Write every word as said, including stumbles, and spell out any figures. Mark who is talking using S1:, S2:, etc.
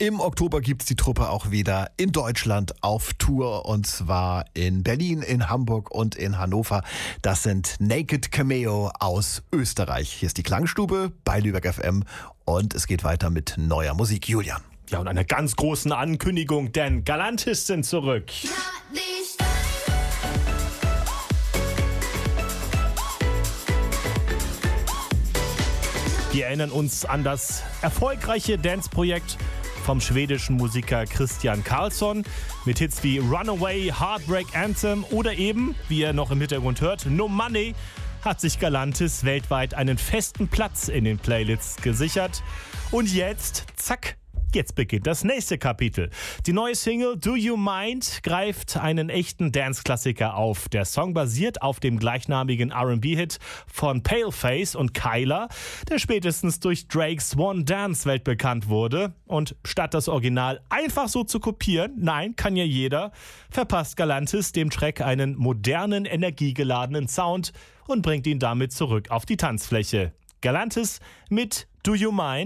S1: Im Oktober gibt's die Truppe auch wieder in Deutschland auf Tour, und zwar in Berlin, in Hamburg und in Hannover. Das sind Naked Cameo aus Österreich. Hier ist die Klangstube bei Lübeck F M und es geht weiter mit neuer Musik. Julian.
S2: Ja, und einer ganz großen Ankündigung, denn Galantis sind zurück. Wir erinnern uns an das erfolgreiche Dance-Projekt vom schwedischen Musiker Christian Karlsson mit Hits wie Runaway, Heartbreak Anthem oder eben, wie ihr noch im Hintergrund hört, No Money, hat sich Galantis weltweit einen festen Platz in den Playlists gesichert. Und jetzt, zack, jetzt beginnt das nächste Kapitel. Die neue Single Do You Mind greift einen echten Dance-Klassiker auf. Der Song basiert auf dem gleichnamigen R and B-Hit von Paleface und Kyla, der spätestens durch Drakes One Dance weltbekannt wurde. Und statt das Original einfach so zu kopieren, nein, kann ja jeder, verpasst Galantis dem Track einen modernen, energiegeladenen Sound und bringt ihn damit zurück auf die Tanzfläche. Galantis mit Do You Mind?